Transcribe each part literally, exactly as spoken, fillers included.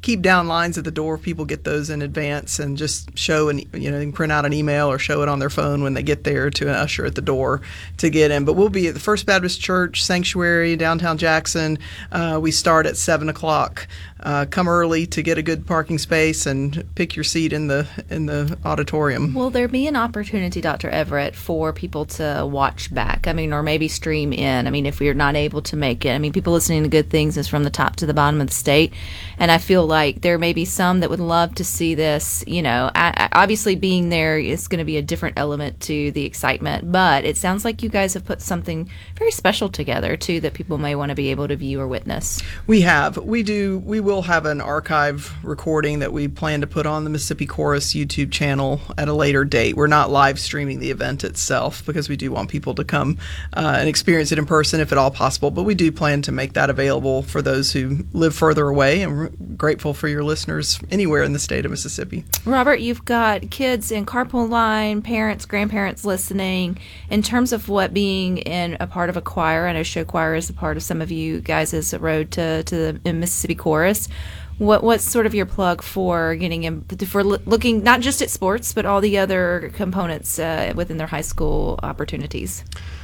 keep down lines at the door. People get those in advance and just show, and you know, they can print out an email or show it on their phone when they get there to an usher at the door to get in. But we'll be at the First Baptist Church Sanctuary, downtown Jackson. Uh, we start at seven o'clock. Uh, come early to get a good parking space and pick your seat in the in the auditorium. Will there be an opportunity, Doctor Everett, for people to watch back? I mean, or maybe stream in? I mean, if we are not able to make it, I mean, people listening to Good Things is from the top to the bottom of the state, and I feel like there may be some that would love to see this. You know, I, I, obviously being there is going to be a different element to the excitement, but it sounds like you guys have put something very special together too that people may want to be able to view or witness. We have. We do. We will have an archive recording that we plan to put on the Mississippi Chorus YouTube channel at a later date. We're not live streaming the event itself because we do want people to come uh, and experience it in person if at all possible, but we do plan to make that available for those who live further away, and we're grateful for your listeners anywhere in the state of Mississippi. Robert, you've got kids in carpool line, parents, grandparents listening. In terms of what being in a part of a choir, I know show choir is a part of some of you guys' road to, to the Mississippi Chorus. What what's sort of your plug for getting in, for looking not just at sports but all the other components uh, within their high school opportunities?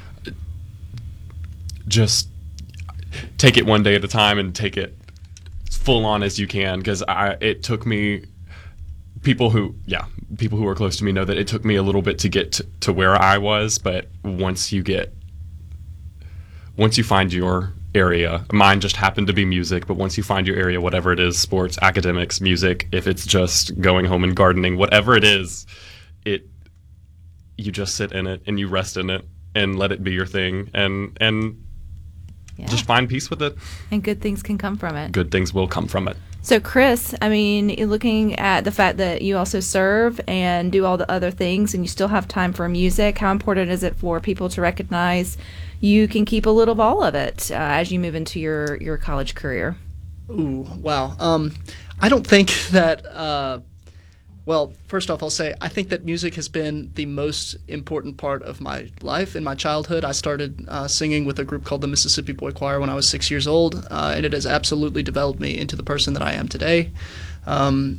Just take it one day at a time and take it full on as you can, because I it took me people who yeah people who are close to me know that it took me a little bit to get to, to where I was, but once you get once you find your area, mine just happened to be music, but once you find your area, whatever it is, sports, academics, music, if it's just going home and gardening, whatever it is, it you just sit in it and you rest in it and let it be your thing, and and yeah. just find peace with it. And good things can come from it. Good things will come from it. So, Chris, I mean, looking at the fact that you also serve and do all the other things and you still have time for music, how important is it for people to recognize you can keep a little of all of it uh, as you move into your, your college career? Ooh, wow. Um, I don't think that, uh, well, first off, I'll say I think that music has been the most important part of my life. In my childhood, I started uh, singing with a group called the Mississippi Boy Choir when I was six years old, uh, and it has absolutely developed me into the person that I am today. Um,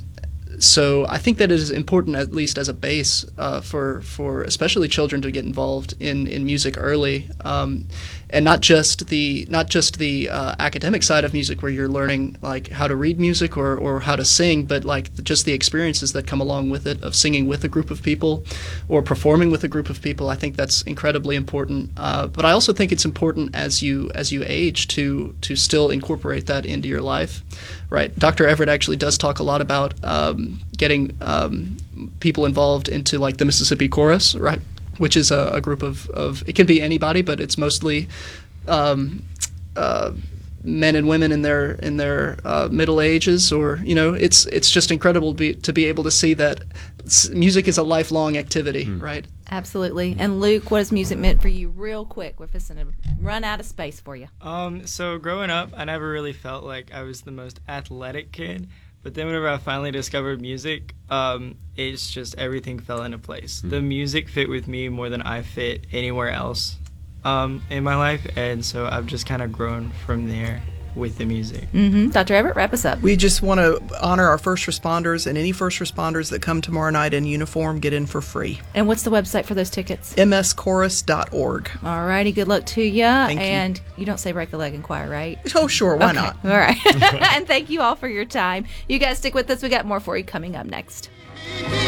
So I think that it is important, at least as a base, uh, for for especially children to get involved in, in music early, um, and not just the not just the uh, academic side of music where you're learning like how to read music or, or how to sing, but like just the experiences that come along with it of singing with a group of people or performing with a group of people. I think that's incredibly important. Uh, but I also think it's important as you as you age to to still incorporate that into your life. Right. Doctor Everett actually does talk a lot about um, getting um, people involved into like the Mississippi Chorus, right, which is a, a group of, of, it can be anybody, but it's mostly um, uh, men and women in their in their uh, middle ages, or, you know, it's it's just incredible to be, to be able to see that music is a lifelong activity, mm. right? Absolutely. And Luke, what has music meant for you real quick? We're just going to run out of space for you. Um, so growing up, I never really felt like I was the most athletic kid. But then whenever I finally discovered music, um, it's just everything fell into place. Mm-hmm. The music fit with me more than I fit anywhere else um, in my life. And so I've just kind of grown from there with the music. Mm-hmm. Doctor Everett, wrap us up. We just want to honor our first responders, and any first responders that come tomorrow night in uniform get in for free. And what's the website for those tickets? m s chorus dot org. All righty, good luck to you. Thank and you. you don't say break a leg in choir, right? Oh, sure, why okay. not? All right. And thank you all for your time. You guys stick with us. We got more for you coming up next.